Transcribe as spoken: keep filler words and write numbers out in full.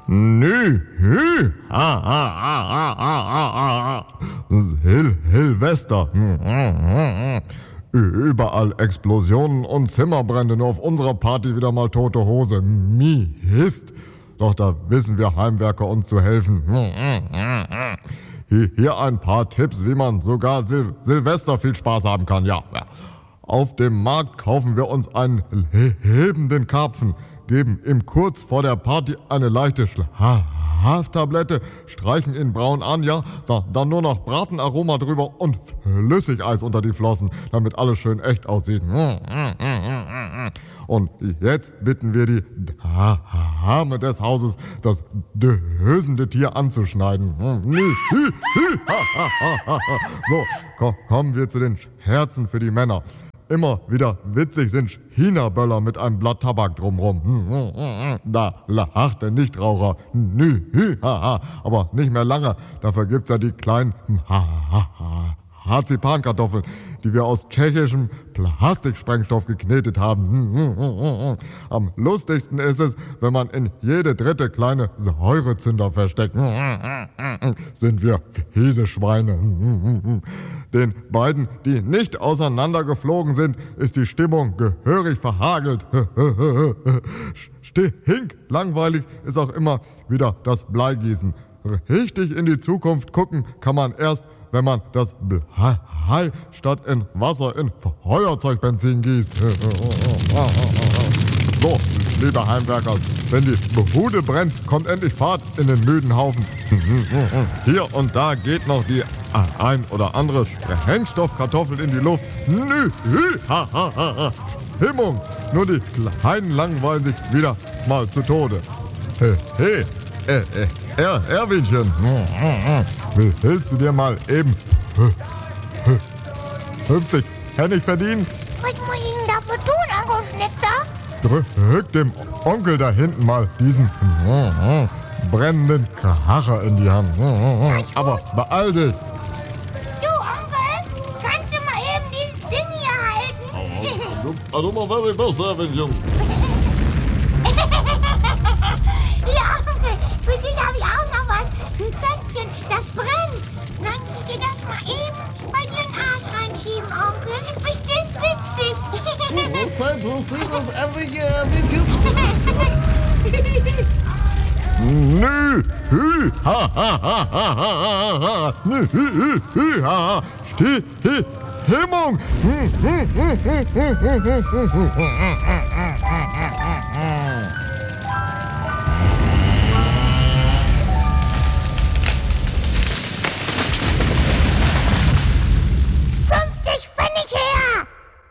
Nü, hü, ha, ha, ha, ha, ha, ha, ha. Sil Silvester. Überall Explosionen und Zimmerbrände, nur auf unserer Party wieder mal tote Hose. Mist. Doch da wissen wir Heimwerker uns zu helfen. Hier ein paar Tipps, wie man sogar Sil Silvester viel Spaß haben kann. Ja, ja. Auf dem Markt kaufen wir uns einen lebenden Karpfen, geben ihm kurz vor der Party eine leichte Schlaftablette, streichen ihn braun an, ja, da, dann nur noch Bratenaroma drüber und Flüssigeis unter die Flossen, damit alles schön echt aussieht. Und jetzt bitten wir die Dame des Hauses, das dösende Tier anzuschneiden. So, ko kommen wir zu den Scherzen für die Männer. Immer wieder witzig sind China-Böller mit einem Blatt Tabak drumrum. Da lacht der Nichtraucher. Nü, aber nicht mehr lange. Dafür gibt's ja die kleinen Marzipankartoffeln, die wir aus tschechischem Plastiksprengstoff geknetet haben. Am lustigsten ist es, wenn man in jede dritte kleine Säurezünder versteckt. Sind wir fiese Schweine. Den beiden, die nicht auseinandergeflogen sind, ist die Stimmung gehörig verhagelt. Stink langweilig ist auch immer wieder das Bleigießen. Richtig in die Zukunft gucken kann man erst, wenn man das Blei statt in Wasser in Feuerzeugbenzin gießt. So, liebe Heimwerker, wenn die Bude brennt, kommt endlich Fahrt in den müden Haufen. Hier und da geht noch die ein oder andere Sprengstoffkartoffel in die Luft. Nü, hü, ha, ha, ha, ha. Stimmung, nur die Kleinen langweilen sich wieder mal zu Tode. Hey, hey, äh, äh, er, Erwinchen, willst du dir mal eben fünfzig Pfennig verdienen? Was muss ich denn dafür tun, Onkel Schnitzer? Drück dem Onkel da hinten mal diesen brennenden Kracher in die Hand. Aber beeil dich. Du, Onkel, kannst du mal eben dieses Ding hier halten? Also mal very best, Erwinchen. Ja, Onkel, für dich habe ich auch noch was. Ein Zöpfchen, das brennt. Kannst du dir das mal eben bei dir in den Arsch reinschieben, Onkel? Ist bestimmt witzig. Sei bloß süß, Erwinchen. Nü, hü, ha, ha, ha, ha, ha, ha, nü, hü, hü, hü, ha, ha, Stimmung.